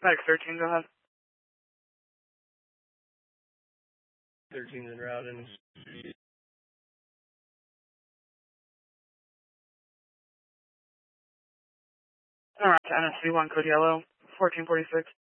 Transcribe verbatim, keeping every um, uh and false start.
Medic thirteen, go ahead. thirteen's en route and Alright, N S C one, code yellow, fourteen forty-six.